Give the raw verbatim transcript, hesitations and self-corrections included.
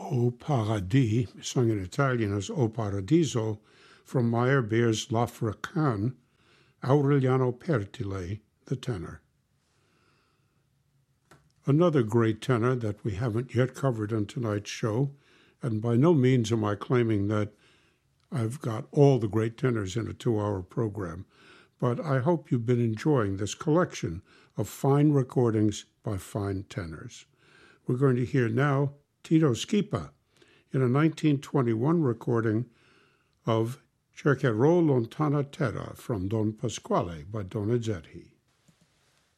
O Paradis, sung in Italian as O Paradiso, from Meyerbeer's L'Africaine, Aureliano Pertile, the tenor. Another great tenor that we haven't yet covered on tonight's show, and by no means am I claiming that I've got all the great tenors in a two-hour program, but I hope you've been enjoying this collection of fine recordings by fine tenors. We're going to hear now Tito Schipa in a nineteen twenty-one recording of Cercherò lontana terra from Don Pasquale by Donizetti.